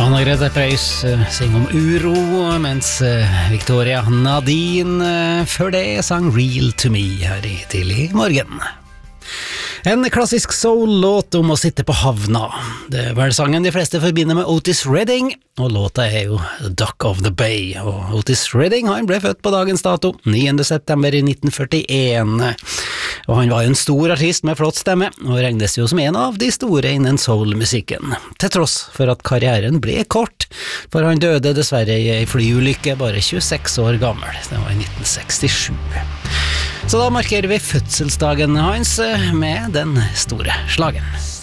Anna-Grete Preus synger om uro, mens Victoria Nadine før det sang Real to Me her i tidlig morgen. En klassisk soul-låt om å sitte på havna. Det er vel sangen de fleste forbinder med Otis Redding, og låta er jo Dock of the Bay. Og Otis Redding han ble født på dagens dato, 9. september i 1941. Og han var jo en stor artist med flott stemme, og regnes jo som en av de store innen soul-musikken. Til tross for at karrieren ble kort, for han døde dessverre i en flyulykke bare 26 år gammel. Det var i 1967. Så da markerer vi fødselsdagen hans med den store slagen.